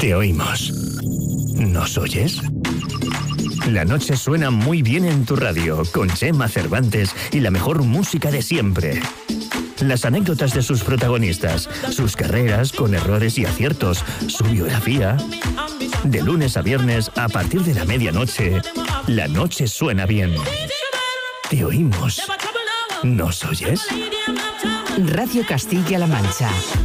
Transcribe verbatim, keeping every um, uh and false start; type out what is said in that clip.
Te oímos. ¿Nos oyes? La noche suena muy bien en tu radio, con Chema Cervantes y la mejor música de siempre. Las anécdotas de sus protagonistas, sus carreras con errores y aciertos, su biografía. De lunes a viernes, a partir de la medianoche, la noche suena bien. Te oímos. ¿Nos oyes? Radio Castilla-La Mancha.